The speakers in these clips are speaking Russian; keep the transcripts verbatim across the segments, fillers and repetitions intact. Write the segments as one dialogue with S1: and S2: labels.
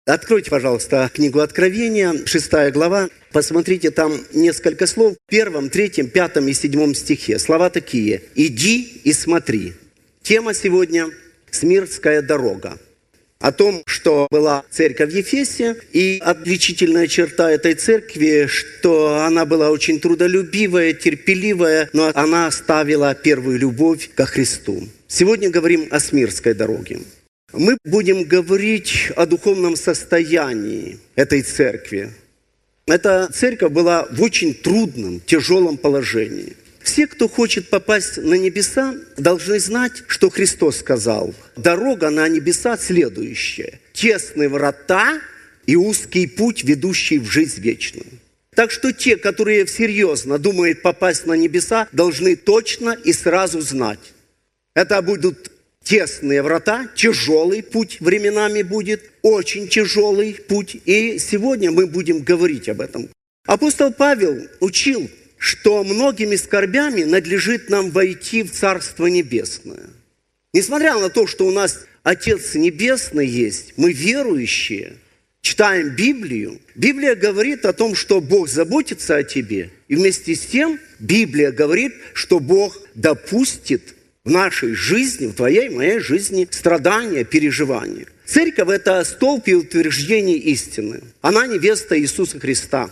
S1: Откройте, пожалуйста, книгу Откровения, шестая глава. Посмотрите, там несколько слов в первом, третьем, пятом и седьмом стихе. Слова такие: «Иди и смотри». Тема сегодня – «Смирская дорога». О том, что была церковь в Ефесе, и отличительная черта этой церкви, что она была очень трудолюбивая, терпеливая, но она оставила первую любовь ко Христу. Сегодня говорим о Смирской дороге. Мы будем говорить о духовном состоянии этой церкви. Эта церковь была в очень трудном, тяжелом положении. Все, кто хочет попасть на небеса, должны знать, что Христос сказал: дорога на небеса следующая: тесные врата и узкий путь, ведущий в жизнь вечную. Так что те, которые серьезно думают попасть на небеса, должны точно и сразу знать: это будут тесные врата, тяжелый путь временами будет, очень тяжелый путь. И сегодня мы будем говорить об этом. Апостол Павел учил, что многими скорбями надлежит нам войти в Царство Небесное. Несмотря на то, что у нас Отец Небесный есть, мы верующие, читаем Библию. Библия говорит о том, что Бог заботится о тебе. И вместе с тем Библия говорит, что Бог допустит в нашей жизни, в твоей, моей жизни страдания, переживания. Церковь – это столб и утверждение истины. Она невеста Иисуса Христа.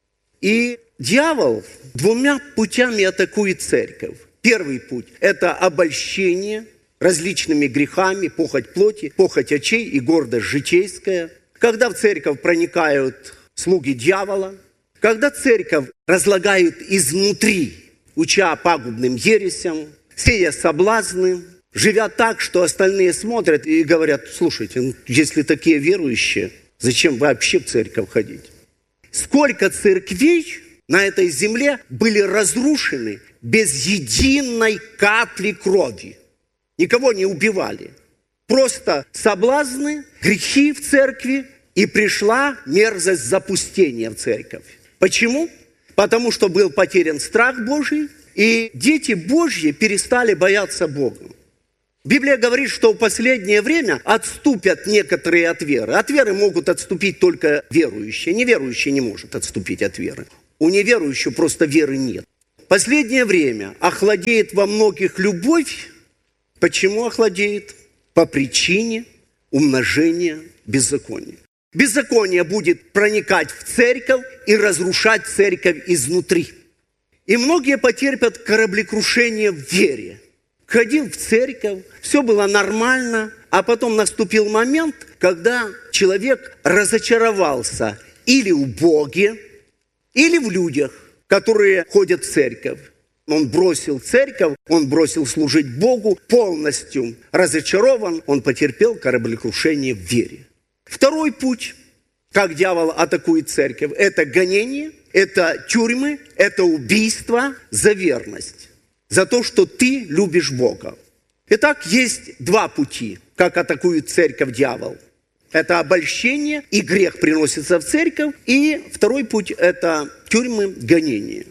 S1: И дьявол двумя путями атакует церковь. Первый путь – это обольщение различными грехами, похоть плоти, похоть очей и гордость житейская. Когда в церковь проникают слуги дьявола, когда церковь разлагают изнутри, уча пагубным ересям, сея соблазны, живя так, что остальные смотрят и говорят: слушайте, если такие верующие, зачем вообще в церковь ходить? Сколько церквей на этой земле были разрушены без единой капли крови. Никого не убивали. Просто соблазны, грехи в церкви, и пришла мерзость запустения в церковь. Почему? Потому что был потерян страх Божий, и дети Божьи перестали бояться Бога. Библия говорит, что в последнее время отступят некоторые от веры. От веры могут отступить только верующие. Неверующий не может отступить от веры. У неверующего просто веры нет. В последнее время охладеет во многих любовь. Почему охладеет? По причине умножения беззакония. Беззаконие будет проникать в церковь и разрушать церковь изнутри. И многие потерпят кораблекрушение в вере. Ходил в церковь, все было нормально, а потом наступил момент, когда человек разочаровался или в Боге, или в людях, которые ходят в церковь. Он бросил церковь, он бросил служить Богу, полностью разочарован, он потерпел кораблекрушение в вере. Второй путь, как дьявол атакует церковь, это гонение, это тюрьмы, это убийство за верность, за то, что ты любишь Бога. Итак, есть два пути, как атакует церковь дьявол. Это обольщение, и грех приносится в церковь. И второй путь – это тюрьмы, гонения.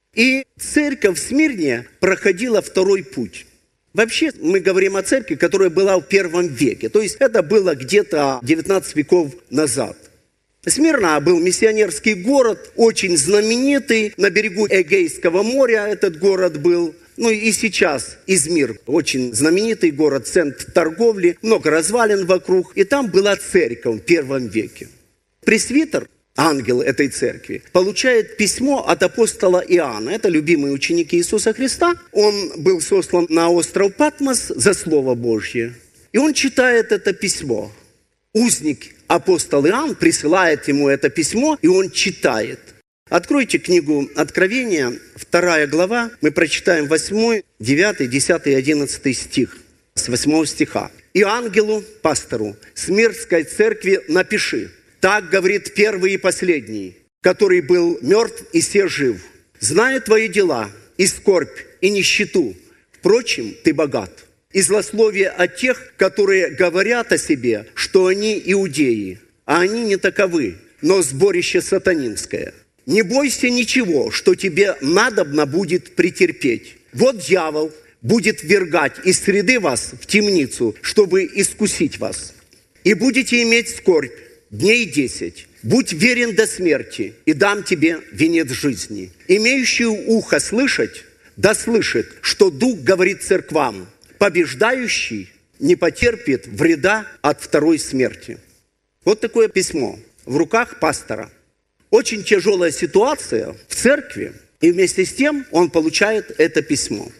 S1: И церковь в Смирне проходила второй путь. Вообще, мы говорим о церкви, которая была в первом веке. То есть, это было где-то девятнадцать веков назад. Смирна был миссионерский город, очень знаменитый. На берегу Эгейского моря этот город был. Ну и сейчас Измир, очень знаменитый город, центр торговли, много развалин вокруг. И там была церковь в первом веке. Пресвитер, ангел этой церкви, получает письмо от апостола Иоанна. Это любимый ученик Иисуса Христа. Он был сослан на остров Патмос за Слово Божье. И он читает это письмо. Узник апостол Иоанн присылает ему это письмо, и он читает. Откройте книгу Откровения, вторая глава, мы прочитаем восьмой, девятый, десятый и одиннадцатый стих, с восьмого стиха. «И ангелу, пастору, Смирской церкви напиши: так говорит первый и последний, который был мертв и се жив. Знаю твои дела, и скорбь, и нищету. Впрочем, ты богат. И злословие от тех, которые говорят о себе, что они иудеи, а они не таковы, но сборище сатанинское. Не бойся ничего, что тебе надобно будет претерпеть. Вот дьявол будет ввергать из среды вас в темницу, чтобы искусить вас. И будете иметь скорбь, дней десять. Будь верен до смерти, и дам тебе венец жизни. Имеющий ухо слышать, да слышит, что Дух говорит церквам. Побеждающий не потерпит вреда от второй смерти». Вот такое письмо в руках пастора. Очень тяжелая ситуация в церкви, и вместе с тем он получает это письмо.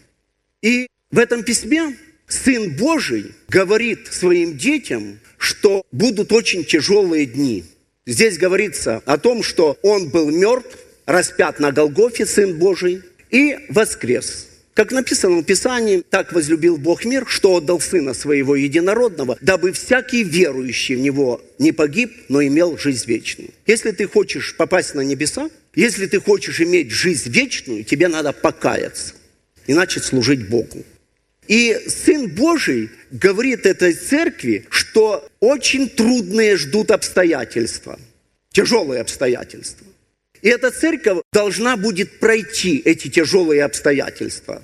S1: И в этом письме Сын Божий говорит своим детям, что будут очень тяжелые дни. Здесь говорится о том, что Он был мертв, распят на Голгофе, Сын Божий, и воскрес. Как написано в Писании, так возлюбил Бог мир, что отдал Сына Своего Единородного, дабы всякий верующий в Него не погиб, но имел жизнь вечную. Если ты хочешь попасть на небеса, если ты хочешь иметь жизнь вечную, тебе надо покаяться и начать служить Богу. И Сын Божий говорит этой церкви, что очень трудные ждут обстоятельства, тяжелые обстоятельства. И эта церковь должна будет пройти эти тяжелые обстоятельства.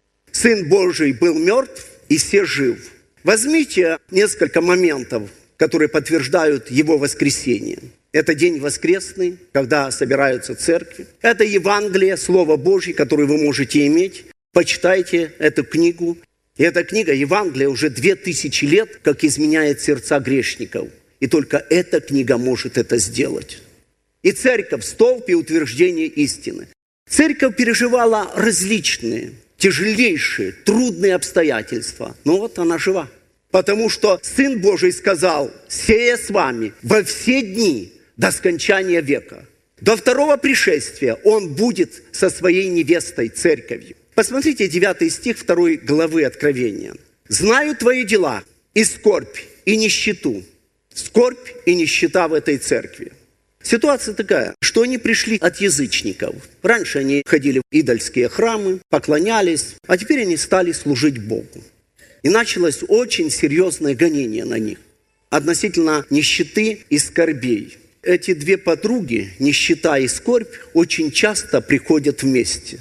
S1: Сын Божий был мертв, и все жив. Возьмите несколько моментов, которые подтверждают Его воскресение. Это день воскресный, когда собираются церкви. Это Евангелие, Слово Божье, которое вы можете иметь. Почитайте эту книгу. И эта книга, Евангелие, уже две тысячи лет, как изменяет сердца грешников. И только эта книга может это сделать. И церковь – столб и утверждение истины. Церковь переживала различные, тяжелейшие, трудные обстоятельства. Но вот она жива. Потому что Сын Божий сказал: «Сея с вами во все дни до скончания века». До второго пришествия Он будет со своей невестой, церковью. Посмотрите девятый стих второй главы Откровения. «Знаю твои дела, и скорбь, и нищету». Скорбь и нищета в этой церкви. Ситуация такая, что они пришли от язычников. Раньше они ходили в идольские храмы, поклонялись, а теперь они стали служить Богу. И началось очень серьезное гонение на них относительно нищеты и скорбей. Эти две подруги, нищета и скорбь, очень часто приходят вместе.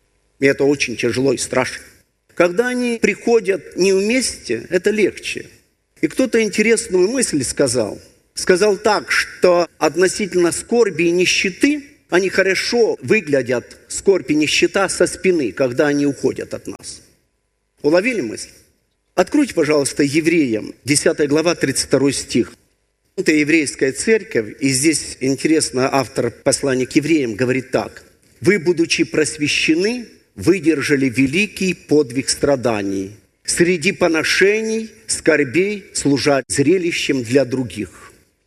S1: И это очень тяжело и страшно. Когда они приходят не вместе, это легче. И кто-то интересную мысль сказал. Сказал так, что относительно скорби и нищеты, они хорошо выглядят, скорбь и нищета, со спины, когда они уходят от нас. Уловили мысль? Откройте, пожалуйста, Евреям, десятая глава, тридцать второй стих. Это еврейская церковь, и здесь, интересно, автор послания к евреям говорит так. «Вы, будучи просвещены, выдержали великий подвиг страданий, среди поношений, скорбей, служа зрелищем для других».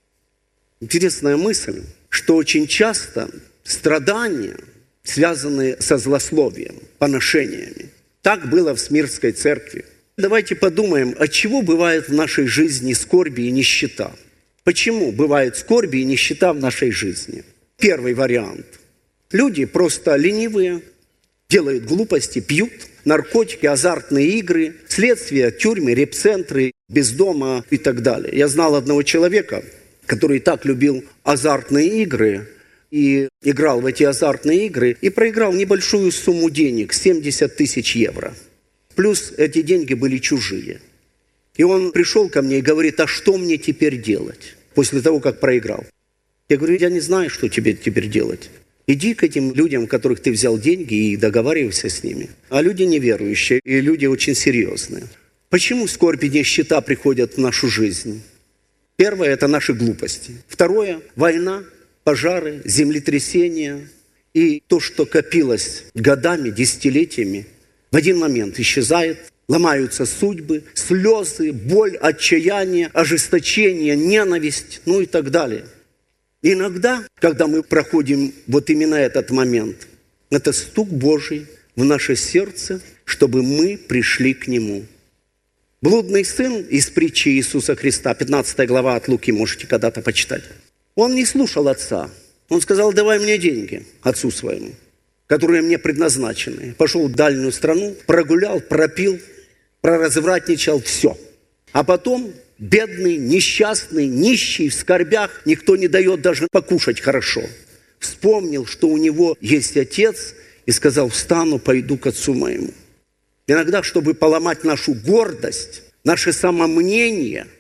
S1: Интересная мысль, что очень часто страдания связаны со злословием, поношениями. Так было в Смирнской церкви. Давайте подумаем, от чего бывает в нашей жизни скорби и нищета? Почему бывает скорби и нищета в нашей жизни? Первый вариант. Люди просто ленивые, делают глупости, пьют, наркотики, азартные игры, следствие, тюрьмы, репцентры, без дома и так далее. Я знал одного человека, который так любил азартные игры и играл в эти азартные игры, и проиграл небольшую сумму денег, семьдесят тысяч евро. Плюс эти деньги были чужие. И он пришел ко мне и говорит: а что мне теперь делать после того, как проиграл? Я говорю: я не знаю, что тебе теперь делать. Иди к этим людям, у которых ты взял деньги, и договаривайся с ними. А люди неверующие, и люди очень серьезные. Почему скорбь и нищета приходят в нашу жизнь? Первое – это наши глупости. Второе – война, пожары, землетрясения. И то, что копилось годами, десятилетиями, в один момент исчезает. Ломаются судьбы, слезы, боль, отчаяние, ожесточение, ненависть, ну и так далее. И иногда, когда мы проходим вот именно этот момент, это стук Божий в наше сердце, чтобы мы пришли к Нему. Блудный сын из притчи Иисуса Христа, пятнадцатая глава от Луки, можете когда-то почитать. Он не слушал отца. Он сказал: давай мне деньги, отцу своему, которые мне предназначены. Пошел в дальнюю страну, прогулял, пропил, проразвратничал, все. А потом бедный, несчастный, нищий, в скорбях, никто не дает даже покушать хорошо. Вспомнил, что у него есть отец, и сказал: встану, пойду к отцу моему. Иногда, чтобы поломать нашу гордость, наше самомнение,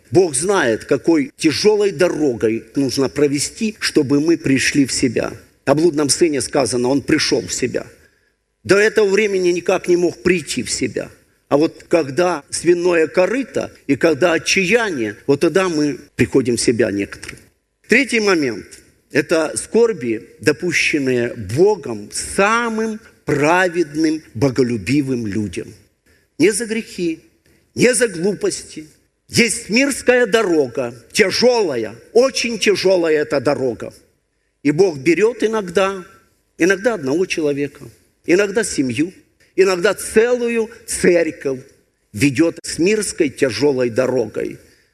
S1: Бог знает, какой тяжелой дорогой нужно провести, чтобы мы пришли в себя. О блудном сыне сказано, он пришел в себя. До этого времени никак не мог прийти в себя. А вот когда свиное корыто и когда отчаяние, вот тогда мы приходим в себя некоторые. Третий момент – это скорби, допущенные Богом самым праведным, боголюбивым людям. Не за грехи, не за глупости. Есть мирская дорога, тяжелая, очень тяжелая эта дорога. И Бог берет иногда, иногда одного человека, иногда семью, иногда целую церковь ведет с мирской тяжелой дорогой.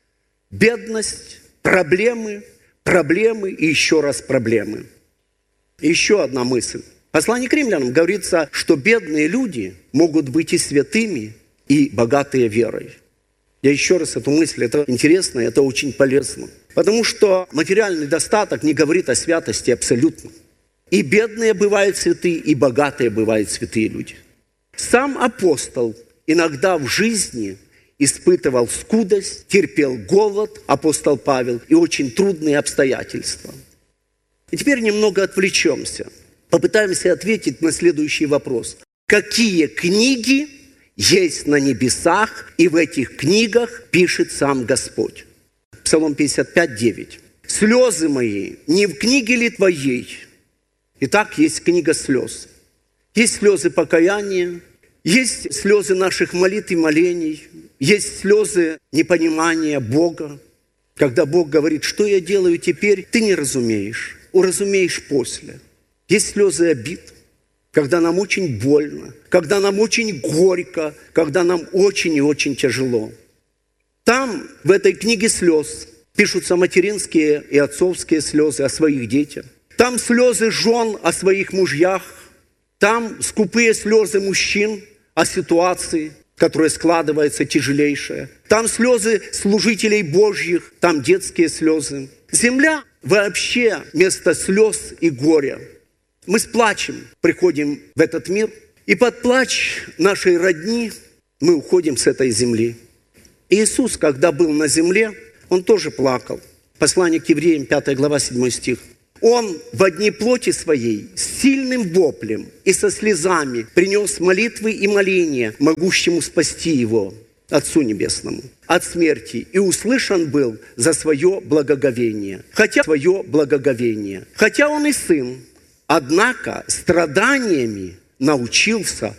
S1: Бедность, проблемы, проблемы и еще раз проблемы. И еще одна мысль. В послании к римлянам говорится, что бедные люди могут быть и святыми, и богатые верой. Я еще раз эту мысль, это интересно, это очень полезно. Потому что материальный достаток не говорит о святости абсолютно. И бедные бывают святые, и богатые бывают святые люди. Сам апостол иногда в жизни испытывал скудость, терпел голод, апостол Павел, и очень трудные обстоятельства. И теперь немного отвлечемся. Попытаемся ответить на следующий вопрос. Какие книги есть на небесах, и в этих книгах пишет сам Господь? Псалом пятьдесят пять, девять. «Слезы мои не в книге ли твоей?» Итак, есть книга слез. Есть слезы покаяния, есть слезы наших молитв и молений, есть слезы непонимания Бога. Когда Бог говорит, что я делаю теперь, ты не разумеешь, уразумеешь после. Есть слезы обид, когда нам очень больно, когда нам очень горько, когда нам очень и очень тяжело. Там, в этой книге слез, пишутся материнские и отцовские слезы о своих детях. Там слезы жен о своих мужьях. Там скупые слезы мужчин о ситуации, которая складывается тяжелейшая. Там слезы служителей Божьих, там детские слезы. Земля вообще место слез и горя. Мы с плачем приходим в этот мир, и под плач нашей родни мы уходим с этой земли. Иисус, когда был на земле, Он тоже плакал. Послание к евреям, пятая глава, седьмой стих. Он во дни плоти своей с сильным воплем и со слезами принес молитвы и моления, могущему спасти его, Отцу Небесному, от смерти, и услышан был за свое благоговение. Хотя свое благоговение. Хотя он и сын, однако страданиями научился